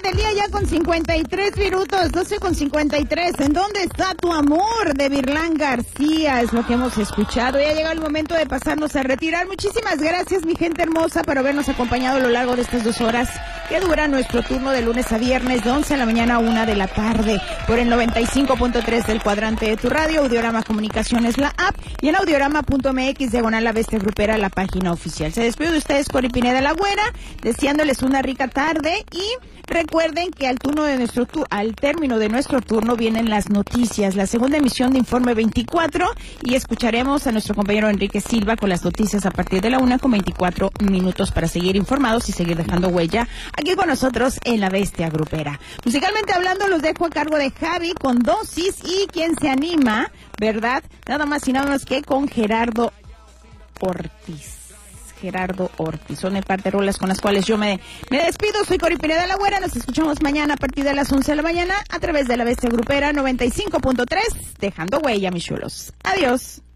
del día ya con 53 minutos, 12:53. ¿En dónde está tu amor? De Virlán García es lo que hemos escuchado. Ya llega el momento de pasarnos a retirar. Muchísimas gracias, mi gente hermosa, por habernos acompañado a lo largo de estas 2 horas que dura nuestro turno de lunes a viernes, de 11 de la mañana a 1 de la tarde, por el 95.3 del cuadrante de tu radio. Audiorama Comunicaciones, la app, y en audiorama.mx, diagonal La Bestia Grupera, la página oficial. Se despide de ustedes Cori Pineda La Güera, deseándoles una rica tarde, y recuerden que al término de nuestro turno vienen las noticias, la segunda emisión de Informe 24, y escucharemos a nuestro compañero Enrique Silva con las noticias a partir de la 1:24 para seguir informados y seguir dejando huella aquí con nosotros en La Bestia Grupera. Musicalmente hablando, los dejo a cargo de Javi con Dosis, y quien se anima, ¿verdad? Nada más y nada más que con Gerardo Ortiz. Son el par de rolas con las cuales yo me despido. Soy Cori Pineda La Güera. Nos escuchamos mañana a partir de las 11 de la mañana a través de La Bestia Grupera 95.3, dejando huella, mis chulos. Adiós.